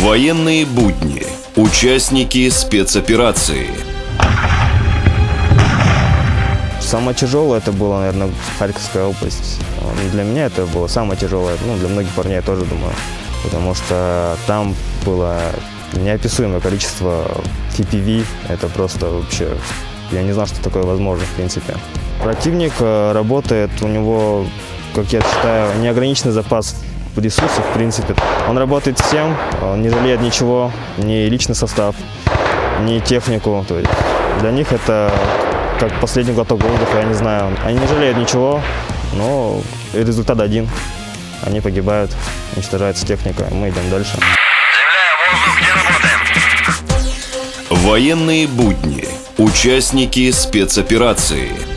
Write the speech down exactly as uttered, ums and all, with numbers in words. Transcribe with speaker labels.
Speaker 1: Военные будни. Участники спецоперации.
Speaker 2: Самое тяжелое это было, наверное, Харьковская область. Для меня это было самое тяжелое, ну, для многих парней я тоже думаю. Потому что там было неописуемое количество эф пи ви. Это просто вообще... Я не знал, что такое возможно, в принципе. Противник работает, у него, как я считаю, неограниченный запас ресурсов, в принципе. Он работает всем, он не жалеет ничего, ни личный состав, ни технику. То есть для них это как последний глоток воздуха, я не знаю. Они не жалеют ничего, но результат один. Они погибают, уничтожается техника, мы идем дальше.
Speaker 3: Земля, воздух, где работаем?
Speaker 1: Военные будни. Участники спецоперации.